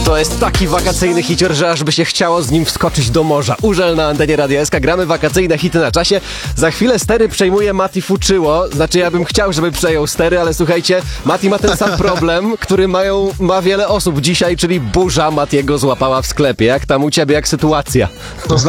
To jest taki wakacyjny hicior, że aż by się chciało z nim wskoczyć do morza. Urzel na antenie Radia SK, gramy wakacyjne hity na czasie. Za chwilę stery przejmuje Mati Fuczyło. Znaczy ja bym chciał, żeby przejął stery, ale słuchajcie, Mati ma ten sam problem, który ma wiele osób dzisiaj, czyli burza Matiego złapała w sklepie. Jak tam u ciebie, jak sytuacja?